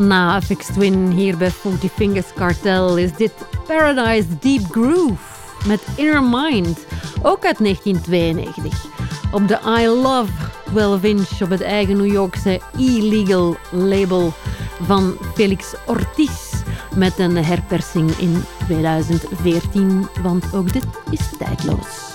Na Aphex Twin hier bij Funky Fingers Cartel is dit Paradise Deep Groove met Inner Mind, ook uit 1992. Op de I Love 12 inch op het eigen New Yorkse Illegal label van Felix Ortiz met een herpersing in 2014, want ook dit is tijdloos.